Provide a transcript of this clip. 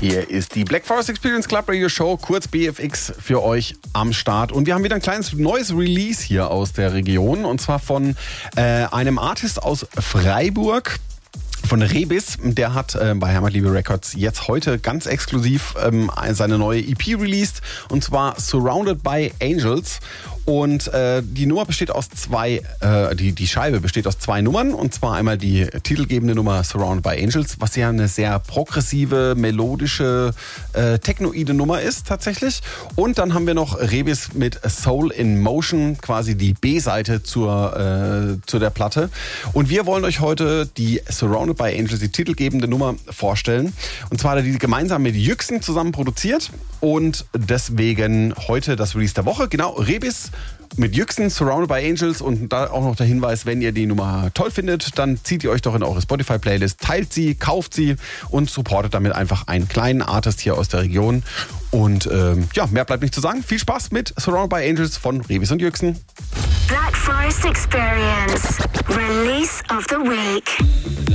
Hier ist die Black Forest Experience Club Radio Show, kurz BFX, für euch am Start. Und wir haben wieder ein kleines neues Release hier aus der Region. Und zwar von einem Artist aus Freiburg. Von Rebis, der hat bei Heimatliebe Records jetzt heute ganz exklusiv seine neue EP released, und zwar Surrounded by Angels. Und die Nummer besteht aus die Scheibe besteht aus zwei Nummern, und zwar einmal die titelgebende Nummer Surrounded by Angels, was ja eine sehr progressive, melodische, technoide Nummer ist tatsächlich. Und dann haben wir noch Rebis mit Soul in Motion, quasi die B-Seite zu der Platte. Und wir wollen euch heute die Surrounded by Angels, die titelgebende Nummer, vorstellen. Und zwar hat er die gemeinsam mit Yüksel zusammen produziert, und deswegen heute das Release der Woche. Genau, Rebis mit Yüksel, Surrounded by Angels, und da auch noch der Hinweis, wenn ihr die Nummer toll findet, dann zieht ihr euch doch in eure Spotify-Playlist, teilt sie, kauft sie und supportet damit einfach einen kleinen Artist hier aus der Region. Und mehr bleibt nicht zu sagen. Viel Spaß mit Surrounded by Angels von Rebis und Yüksel. Black Forest Experience, Release of the Week.